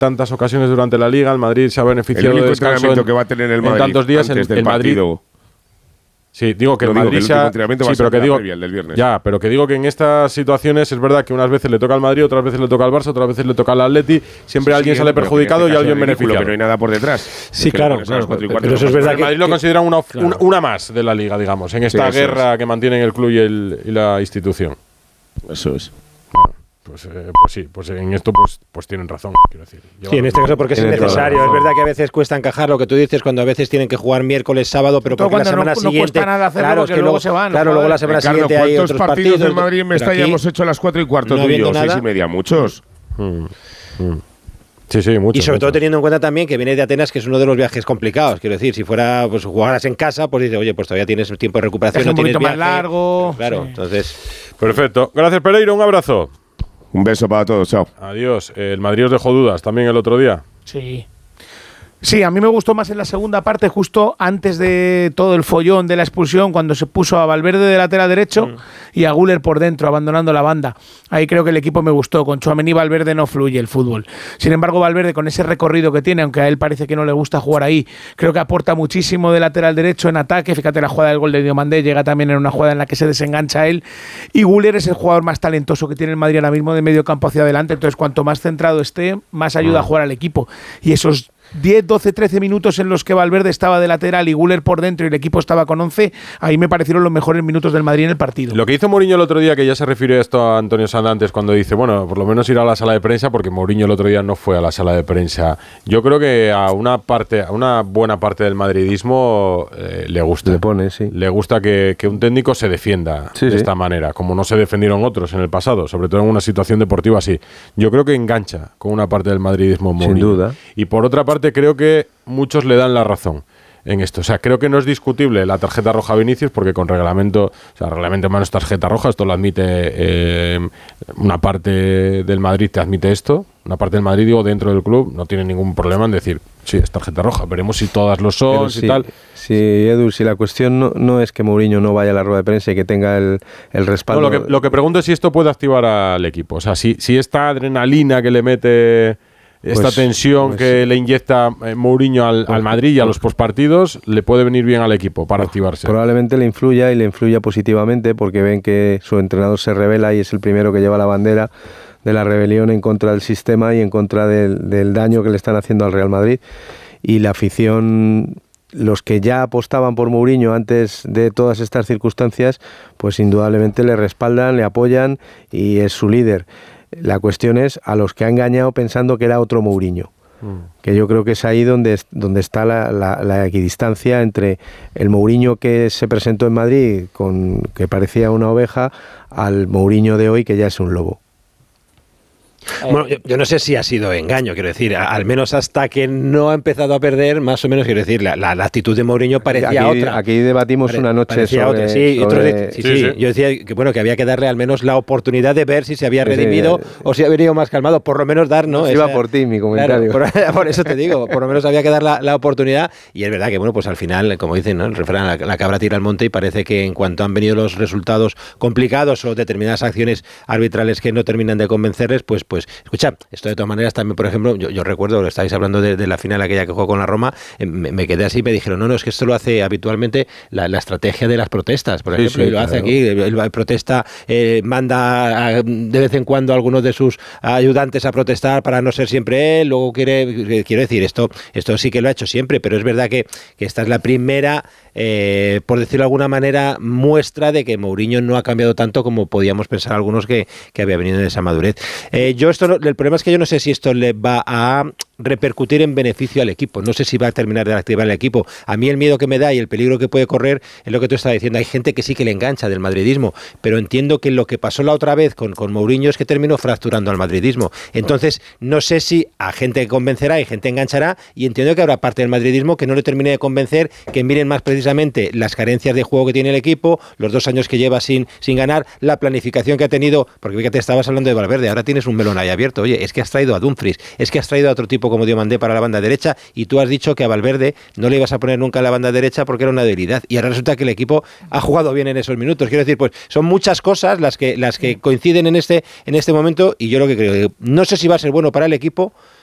tantas ocasiones durante la Liga, el Madrid se ha beneficiado de descanso que va a tener el Madrid en tantos días antes del el Madrid. Partido. Sí, digo que el Madrid sí, pero que digo del viernes. Ya, pero que digo que en estas situaciones es verdad que unas veces le toca al Madrid, otras veces le toca al Barça, otras veces le toca al Atleti, siempre alguien sale perjudicado y alguien beneficiado. Pero no hay nada por detrás. Sí, claro. Pero eso es verdad que el Madrid lo considera una más de la Liga, digamos, en esta guerra que mantienen el club y la institución. Eso es. Pues sí, pues en esto pues tienen razón, quiero decir. Sí, en este caso porque es innecesario. Es verdad que a veces cuesta encajar lo que tú dices cuando a veces tienen que jugar miércoles, sábado, pero porque la semana siguiente… No cuesta nada hacerlo, claro, porque luego se van. Claro, luego la semana siguiente hay otros partidos del Madrid en Mestalla hemos hecho a las 4:15 tú y yo, 6:30, muchos. Sí, muchos. Y sobre todo teniendo en cuenta también que viene de Atenas, que es uno de los viajes complicados. Quiero decir, si fuera, pues jugaras en casa, pues dices, oye, pues todavía tienes tiempo de recuperación. Es un poquito más viaje, largo. Claro, sí. Entonces… Perfecto. Gracias, Pereiro. Un abrazo. Un beso para todos. Chao. Adiós. El Madrid os dejó dudas también el otro día. Sí. Sí, a mí me gustó más en la segunda parte, justo antes de todo el follón de la expulsión, cuando se puso a Valverde de lateral derecho y a Güler por dentro, abandonando la banda. Ahí creo que el equipo me gustó. Con Tchouaméni y Valverde no fluye el fútbol. Sin embargo, Valverde, con ese recorrido que tiene, aunque a él parece que no le gusta jugar ahí, creo que aporta muchísimo de lateral derecho en ataque. Fíjate la jugada del gol de Diomandé, llega también en una jugada en la que se desengancha él. Y Güler es el jugador más talentoso que tiene el Madrid ahora mismo de medio campo hacia adelante. Entonces, cuanto más centrado esté, más ayuda a jugar al equipo. Y esos 10, 12, 13 minutos en los que Valverde estaba de lateral y Güler por dentro y el equipo estaba con 11, ahí me parecieron los mejores minutos del Madrid en el partido. Lo que hizo Mourinho el otro día, que ya se refirió a esto a Antonio Sanz antes, cuando dice, bueno, por lo menos ir a la sala de prensa, porque Mourinho el otro día no fue a la sala de prensa. Yo creo que a una buena parte del madridismo le gusta. Le pone, sí. Le gusta que un técnico se defienda de esta manera, como no se defendieron otros en el pasado, sobre todo en una situación deportiva así. Yo creo que engancha con una parte del madridismo Mourinho. Sin duda. Y por otra parte, creo que muchos le dan la razón en esto. O sea, creo que no es discutible la tarjeta roja a Vinicius, porque con reglamento en mano es tarjeta roja, esto lo admite una parte del Madrid, te admite esto. Una parte del Madrid, digo, dentro del club, no tiene ningún problema en decir, sí, es tarjeta roja, veremos si todas lo son y tal. Sí, Edu, si la cuestión no es que Mourinho no vaya a la rueda de prensa y que tenga el respaldo… No, lo que pregunto es si esto puede activar al equipo. O sea, si esta adrenalina que le mete… Esta tensión que le inyecta Mourinho al Madrid y a los postpartidos le puede venir bien al equipo para activarse. Probablemente le influya y le influya positivamente, porque ven que su entrenador se rebela y es el primero que lleva la bandera de la rebelión en contra del sistema y en contra del daño que le están haciendo al Real Madrid. Y la afición, los que ya apostaban por Mourinho antes de todas estas circunstancias, pues indudablemente le respaldan, le apoyan y es su líder. La cuestión es a los que ha engañado pensando que era otro Mourinho, que yo creo que es ahí donde está la equidistancia entre el Mourinho que se presentó en Madrid, que parecía una oveja, al Mourinho de hoy que ya es un lobo. Bueno, yo no sé si ha sido engaño, quiero decir, al menos hasta que no ha empezado a perder, más o menos, quiero decir, la actitud de Mourinho parecía otra. Aquí debatimos una noche sobre… Sí, yo decía que bueno, que había que darle al menos la oportunidad de ver si se había redimido o si había ido más calmado, por lo menos dar, ¿no? Iba por ti mi comentario. Claro, por eso te digo, por lo menos había que dar la oportunidad, y es verdad que, bueno, pues al final, como dicen, ¿no? El refrán, la cabra tira al monte, y parece que en cuanto han venido los resultados complicados o determinadas acciones arbitrales que no terminan de convencerles, pues escucha, esto de todas maneras también, por ejemplo, yo recuerdo, estáis hablando de la final aquella que jugó con la Roma, me quedé así y me dijeron, no, es que esto lo hace habitualmente la estrategia de las protestas, por ejemplo, y lo hace aquí, él protesta, manda de vez en cuando a algunos de sus ayudantes a protestar para no ser siempre él, luego quiero decir, esto sí que lo ha hecho siempre, pero es verdad que esta es la primera, por decirlo de alguna manera, muestra de que Mourinho no ha cambiado tanto como podíamos pensar algunos que había venido en esa madurez. El problema es que yo no sé si esto le va a repercutir en beneficio al equipo. No sé si va a terminar de activar el equipo. A mí el miedo que me da y el peligro que puede correr es lo que tú estabas diciendo. Hay gente que sí que le engancha del madridismo, pero entiendo que lo que pasó la otra vez con Mourinho es que terminó fracturando al madridismo. Entonces, no sé si a gente convencerá y gente enganchará, y entiendo que habrá parte del madridismo que no le termine de convencer, que miren más precisamente las carencias de juego que tiene el equipo, los 2 años que lleva sin ganar, la planificación que ha tenido, porque fíjate, estabas hablando de Valverde, ahora tienes un melón ahí abierto. Oye, es que has traído a Dumfries, es que has traído a otro tipo como Diomandé para la banda derecha, y tú has dicho que a Valverde no le ibas a poner nunca en la banda derecha porque era una debilidad, y ahora resulta que el equipo ha jugado bien en esos minutos. Quiero decir, pues son muchas cosas las que coinciden en este momento, y yo lo que creo, no sé si va a ser bueno para el equipo,